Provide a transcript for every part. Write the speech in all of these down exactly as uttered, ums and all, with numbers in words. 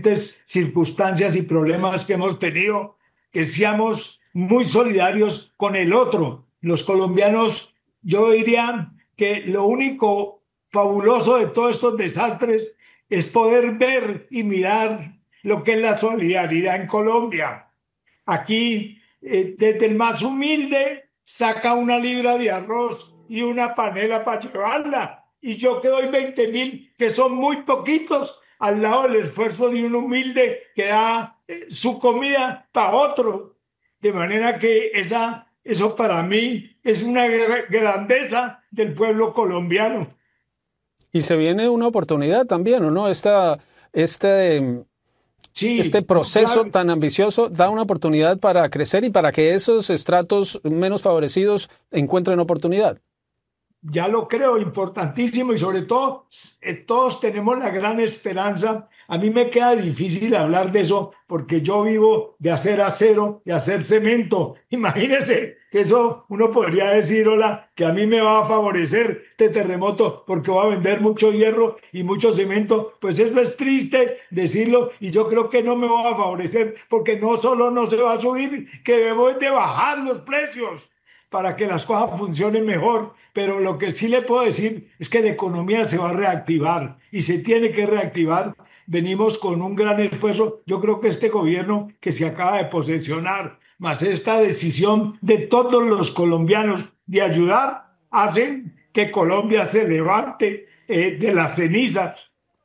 diferentes circunstancias y problemas que hemos tenido, que seamos muy solidarios con el otro. Los colombianos, yo diría que lo único fabuloso de todos estos desastres es poder ver y mirar lo que es la solidaridad en Colombia. Aquí, eh, desde el más humilde, saca una libra de arroz y una panela para llevarla. Y yo que doy veinte mil, que son muy poquitos, al lado del esfuerzo de un humilde que da eh, su comida para otro. De manera que esa, eso para mí es una grandeza del pueblo colombiano. Y se viene una oportunidad también, ¿o no? Esta, este, sí, este proceso claro. tan ambicioso da una oportunidad para crecer y para que esos estratos menos favorecidos encuentren oportunidad. Ya lo creo, importantísimo, y sobre todo eh, todos tenemos la gran esperanza. A mí me queda difícil hablar de eso porque yo vivo de hacer acero y hacer cemento. Imagínense que eso uno podría decir, hola, que a mí me va a favorecer este terremoto porque voy a vender mucho hierro y mucho cemento. Pues eso es triste decirlo, y yo creo que no me va a favorecer porque no solo no se va a subir, que debemos de bajar los precios para que las cosas funcionen mejor. Pero lo que sí le puedo decir es que la economía se va a reactivar y se tiene que reactivar. Venimos con un gran esfuerzo. Yo creo que este gobierno que se acaba de posesionar, más esta decisión de todos los colombianos de ayudar, hacen que Colombia se levante eh, de las cenizas.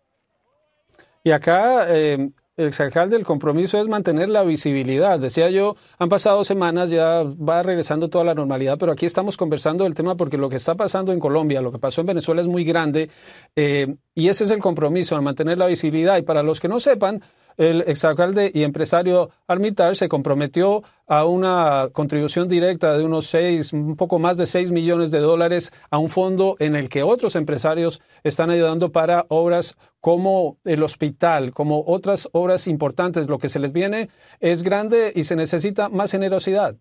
Y acá eh, el exalcalde, el compromiso es mantener la visibilidad. Decía yo, han pasado semanas, ya va regresando toda la normalidad, pero aquí estamos conversando del tema porque lo que está pasando en Colombia, lo que pasó en Venezuela es muy grande, eh, y ese es el compromiso, mantener la visibilidad. Y para los que no sepan, el exalcalde y empresario Armitage se comprometió a una contribución directa de unos seis, un poco más de seis millones de dólares a un fondo en el que otros empresarios están ayudando para obras como el hospital, como otras obras importantes. Lo que se les viene es grande y se necesita más generosidad.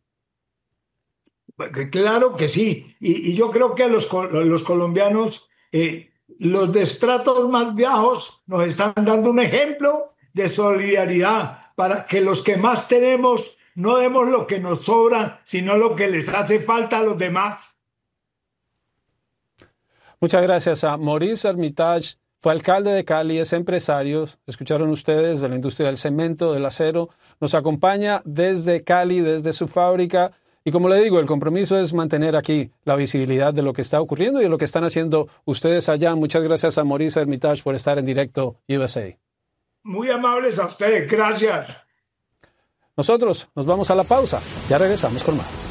Claro que sí, y, y yo creo que los, los colombianos, eh, los de estratos más bajos, nos están dando un ejemplo de solidaridad para que los que más tenemos no demos lo que nos sobra, sino lo que les hace falta a los demás. Muchas gracias a Maurice Armitage, fue alcalde de Cali, es empresario, escucharon ustedes, de la industria del cemento, del acero, nos acompaña desde Cali, desde su fábrica. Y como le digo, el compromiso es mantener aquí la visibilidad de lo que está ocurriendo y de lo que están haciendo ustedes allá. Muchas gracias a Maurice Armitage por estar en directo U S A. Muy amables a ustedes, gracias. Nosotros nos vamos a la pausa, ya regresamos con más.